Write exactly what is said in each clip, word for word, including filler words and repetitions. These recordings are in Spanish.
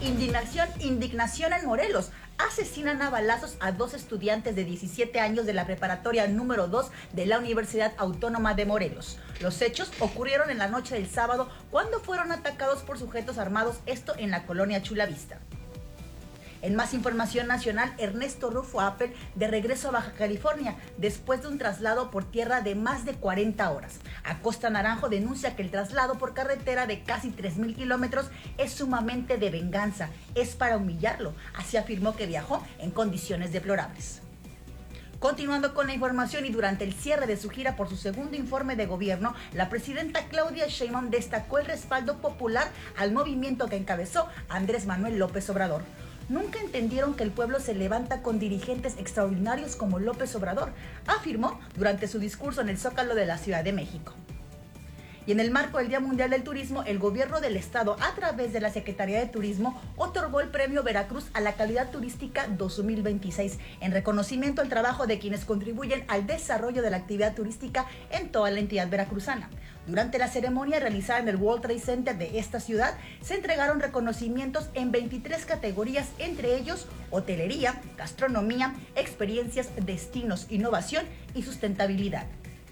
Indignación, indignación en Morelos. Asesinan a balazos a dos estudiantes de diecisiete años de la preparatoria número dos de la Universidad Autónoma de Morelos. Los hechos ocurrieron en la noche del sábado cuando fueron atacados por sujetos armados, esto en la colonia Chulavista. En más información nacional, Ernesto Rufo Appel de regreso a Baja California después de un traslado por tierra de más de cuarenta horas. Acosta Naranjo denuncia que el traslado por carretera de casi tres mil kilómetros es sumamente de venganza, es para humillarlo. Así afirmó que viajó en condiciones deplorables. Continuando con la información y durante el cierre de su gira por su segundo informe de gobierno, la presidenta Claudia Sheinbaum destacó el respaldo popular al movimiento que encabezó Andrés Manuel López Obrador. Nunca entendieron que el pueblo se levanta con dirigentes extraordinarios como López Obrador, afirmó durante su discurso en el Zócalo de la Ciudad de México. Y en el marco del Día Mundial del Turismo, el gobierno del estado, a través de la Secretaría de Turismo, otorgó el Premio Veracruz a la Calidad Turística dos mil veintiséis, en reconocimiento al trabajo de quienes contribuyen al desarrollo de la actividad turística en toda la entidad veracruzana. Durante la ceremonia realizada en el World Trade Center de esta ciudad, se entregaron reconocimientos en veintitrés categorías, entre ellos hotelería, gastronomía, experiencias, destinos, innovación y sustentabilidad.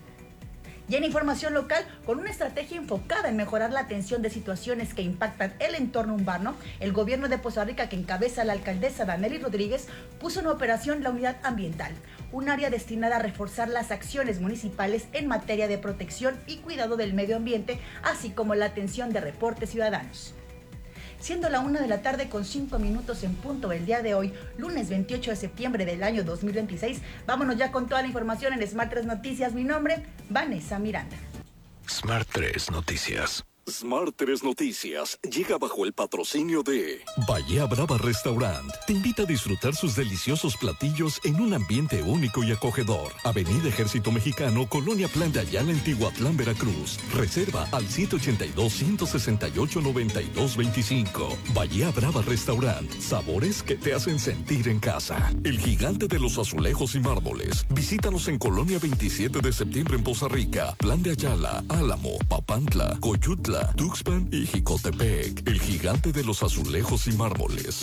Y en información local, con una estrategia enfocada en mejorar la atención de situaciones que impactan el entorno urbano, el gobierno de Poza Rica, que encabeza la alcaldesa Danely Rodríguez, puso en operación la Unidad Ambiental, un área destinada a reforzar las acciones municipales en materia de protección y cuidado del medio ambiente, así como la atención de reportes ciudadanos. Siendo la una de la tarde con cinco minutos en punto el día de hoy, lunes veintiocho de septiembre del año dos mil veintiséis, vámonos ya con toda la información en Smart tres Noticias. Mi nombre, Vanessa Miranda. Smart tres Noticias. Smart tres Noticias llega bajo el patrocinio de Bahía Brava Restaurant. Te invita a disfrutar sus deliciosos platillos en un ambiente único y acogedor. Avenida Ejército Mexicano, Colonia Plan de Ayala, en Tihuatlán, Veracruz. Reserva al siete ochenta y dos, ciento sesenta y ocho, noventa y dos veinticinco. Bahía Brava Restaurant. Sabores que te hacen sentir en casa. El gigante de los azulejos y mármoles. Visítanos en Colonia veintisiete de septiembre en Poza Rica, Plan de Ayala, Álamo, Papantla, Coyutla, Tuxpan y Jicotepec. El gigante de los azulejos y mármoles.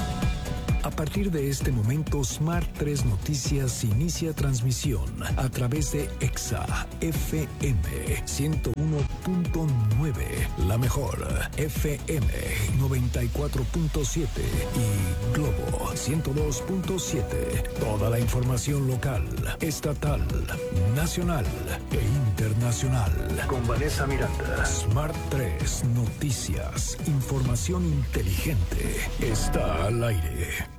A partir de este momento, Smart tres Noticias inicia transmisión a través de Exa F M ciento uno punto nueve, la mejor F M noventa y cuatro punto siete y Globo ciento dos punto siete. Toda la información local, estatal, nacional e internacional. Con Vanessa Miranda. Smart tres Noticias. Información inteligente. Está al aire.